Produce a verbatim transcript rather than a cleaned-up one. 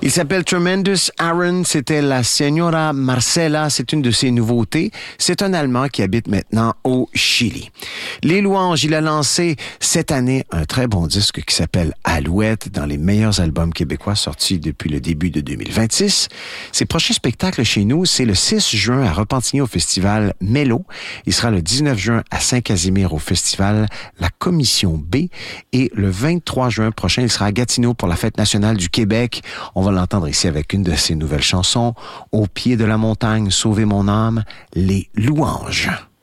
Il s'appelle Tremendous Aaron, c'était la Señora Marcela, c'est une de ses nouveautés. C'est un Allemand qui habite maintenant au Chili. Les Louanges, il a lancé cette année un très bon disque qui s'appelle Alouette, dans les meilleurs albums québécois sortis depuis le début de deux mille vingt-six. Ses prochains spectacles chez nous, c'est le six juin à Repentigny au festival Mélo. Il sera le dix-neuf juin à Saint-Casimir au festival La Commission B. Et le vingt-trois juin prochain, il sera à Gatineau pour la Fête nationale du Québec. On va l'entendre ici avec une de ses nouvelles chansons, Au pied de la montagne, sauver mon âme, Les Louanges.